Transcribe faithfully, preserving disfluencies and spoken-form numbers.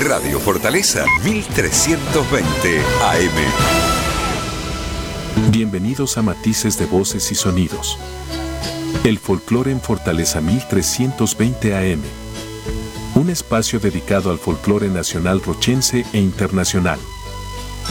Radio Fortaleza mil trescientos veinte A M. Bienvenidos a Matices de Voces y Sonidos. El folclore en Fortaleza mil trescientos veinte A M. Un espacio dedicado al folclore nacional rochense e internacional.